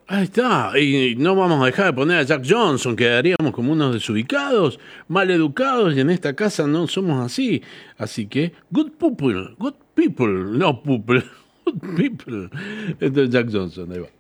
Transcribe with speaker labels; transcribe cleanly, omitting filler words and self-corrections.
Speaker 1: Ahí está, y no vamos a dejar de poner a Jack Johnson, quedaríamos como unos desubicados, mal educados, y en esta casa no somos así. Así que, good people, no people, good people. Esto es Jack Johnson, ahí va.